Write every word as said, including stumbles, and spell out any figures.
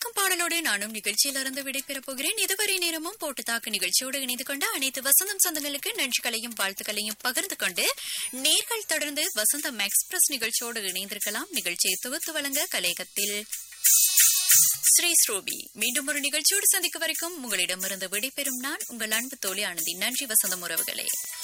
ஒலிக்கும் பாடலோடு நானும் நிகழ்ச்சியிலிருந்து விடைபெறப் போகிறேன். இதுவரை நேரமும் போட்டு தாக்கு நிகழ்ச்சியோடு இணைந்து கொண்ட அனைத்து வசந்தம் சொந்தங்களுக்கு நன்றிகளையும் வாழ்த்துக்களையும் பகிர்ந்து கொண்டு நேர்கள் தொடர்ந்து வசந்தம் எக்ஸ்பிரஸ் நிகழ்ச்சியோடு இணைந்திருக்கலாம். நிகழ்ச்சியை தொகுத்து வழங்க கலையகத்தில் ஸ்ரீ ஸ்ரூபி. மீண்டும் ஒரு நிகழ்ச்சியோடு சந்திக்கும் வரைக்கும் உங்களிடமிருந்து விடைபெறும் நான் உங்கள் அன்பு தோழி ஆனந்தி. நன்றி வசந்தம் உறவுகளே.